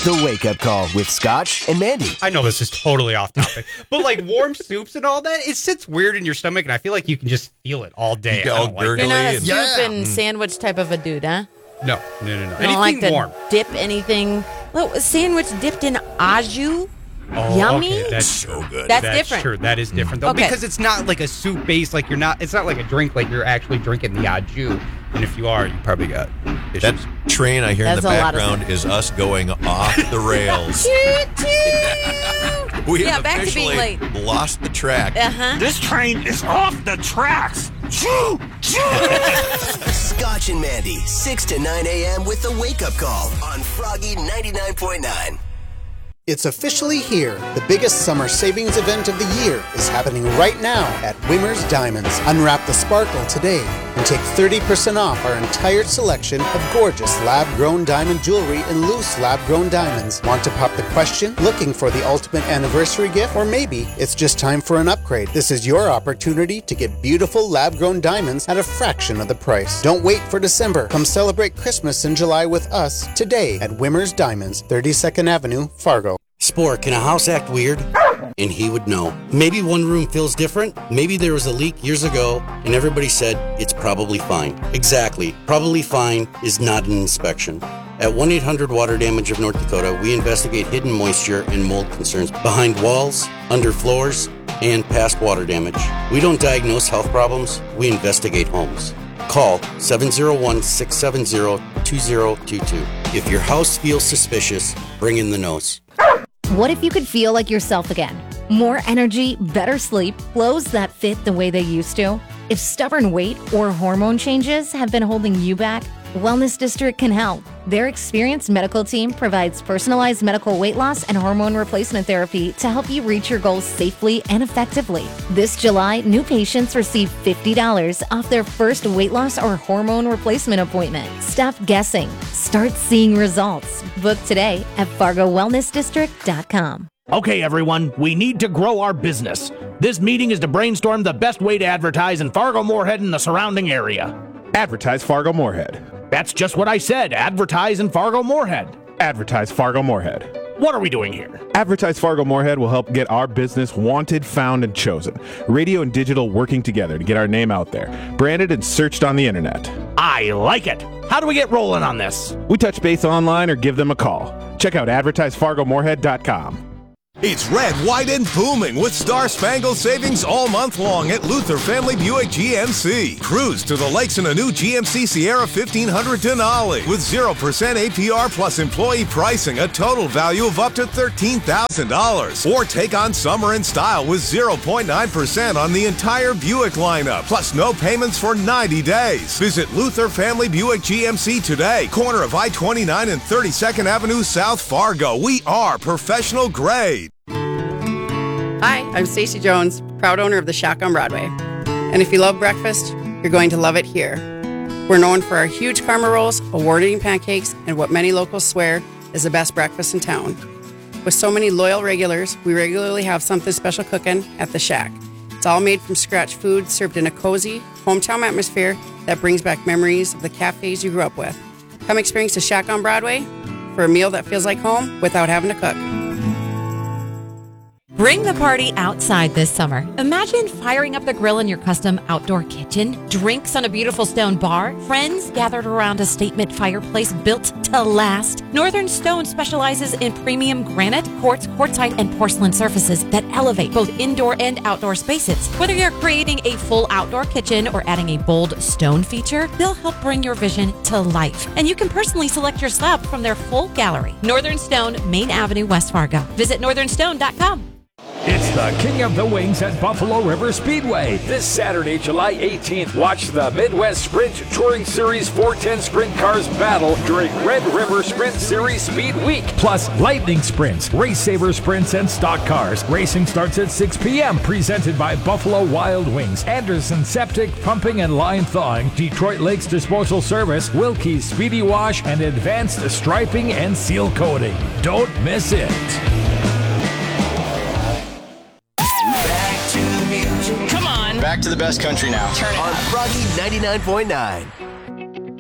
The Wake Up Call with Scotch and Mandy. I know this is totally off topic, but like warm soups and all that, it sits weird in your stomach, and I feel like you can just feel it all day. You all gurgly. You're not a soup and sandwich type of a dude, huh? No. You don't Anything like to warm. dip anything. Look, a sandwich dipped in au jus. Oh, Yummy. Okay. That's so good. That's different. True. That is different though, Okay. because it's not like a soup base. Like it's not like a drink. Like you're actually drinking the au jus. And if you are, you probably got issues. That train I hear in That's the a lot of background is us going off the rails. We have back to being officially late. lost the track. This train is off the tracks. Choo! Choo! Scotch and Mandy, 6 to 9 a.m. with The Wake Up Call on Froggy 99.9. It's officially here. The biggest summer savings event of the year is happening right now at Wimmer's Diamonds. Unwrap the sparkle today and take 30% off our entire selection of gorgeous lab-grown diamond jewelry and loose lab-grown diamonds. Want to pop the question? Looking for the ultimate anniversary gift? Or maybe it's just time for an upgrade. This is your opportunity to get beautiful lab-grown diamonds at a fraction of the price. Don't wait for December. Come celebrate Christmas in July with us today at Wimmer's Diamonds, 32nd Avenue, Fargo. Spore, can a house act weird? And he would know. Maybe one room feels different. Maybe there was a leak years ago and everybody said it's probably fine. Exactly. Probably fine is not an inspection. At 1-800-WATER Damage of North Dakota, we investigate hidden moisture and mold concerns behind walls, under floors, and past water damage. We don't diagnose health problems, we investigate homes. Call 701-670-2022. If your house feels suspicious, bring in the nose. What if you could feel like yourself again? More energy, better sleep, clothes that fit the way they used to? If stubborn weight or hormone changes have been holding you back, Wellness District can help. Their experienced medical team provides personalized medical weight loss and hormone replacement therapy to help you reach your goals safely and effectively. This July, new patients receive $50 off their first weight loss or hormone replacement appointment. Stop guessing. Start seeing results. Book today at FargoWellnessDistrict.com. Okay, everyone, we need to grow our business. This meeting is to brainstorm the best way to advertise in Fargo-Moorhead and the surrounding area. Advertise Fargo-Moorhead. That's just what I said. Advertise in Fargo-Moorhead. Advertise Fargo-Moorhead. What are we doing here? Advertise Fargo-Moorhead will help get our business wanted, found, and chosen. Radio and digital working together to get our name out there. Branded and searched on the internet. I like it. How do we get rolling on this? We touch base online or give them a call. Check out advertisefargomoorhead.com. It's red, white, and booming with Star Spangled savings all month long at Luther Family Buick GMC. Cruise to the lakes in a new GMC Sierra 1500 Denali with 0% APR plus employee pricing, a total value of up to $13,000. Or take on summer in style with 0.9% on the entire Buick lineup, plus no payments for 90 days. Visit Luther Family Buick GMC today, corner of I-29 and 32nd Avenue, South Fargo. We are professional grade. Hi, I'm Stacey Jones, proud owner of the Shack on Broadway. And if you love breakfast, you're going to love it here. We're known for our huge karma rolls, award-winning pancakes, and what many locals swear is the best breakfast in town. With so many loyal regulars, we regularly have something special cooking at the Shack. It's all made from scratch food served in a cozy, hometown atmosphere that brings back memories of the cafes you grew up with. Come experience the Shack on Broadway for a meal that feels like home without having to cook. Bring the party outside this summer. Imagine firing up the grill in your custom outdoor kitchen, drinks on a beautiful stone bar, friends gathered around a statement fireplace built to last. Northern Stone specializes in premium granite, quartz, quartzite, and porcelain surfaces that elevate both indoor and outdoor spaces. Whether you're creating a full outdoor kitchen or adding a bold stone feature, they'll help bring your vision to life. And you can personally select your slab from their full gallery. Northern Stone, Main Avenue, West Fargo. Visit northernstone.com. It's the King of the Wings at Buffalo River Speedway. This Saturday, July 18th, watch the Midwest Sprint Touring Series 410 Sprint Cars battle during Red River Sprint Series Speed Week. Plus, lightning sprints, race saver sprints, and stock cars. Racing starts at 6 p.m. Presented by Buffalo Wild Wings, Anderson Septic Pumping and Line Thawing, Detroit Lakes Disposal Service, Wilkie's Speedy Wash, and Advanced Striping and Seal Coating. Don't miss it. Back to the best country now. Turn it on up. Froggy 99.9.